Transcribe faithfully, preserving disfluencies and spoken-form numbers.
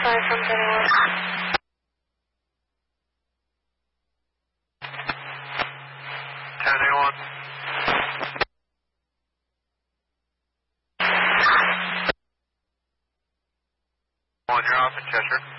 five from Dennywood. ten A one. One, you're off in Cheshire.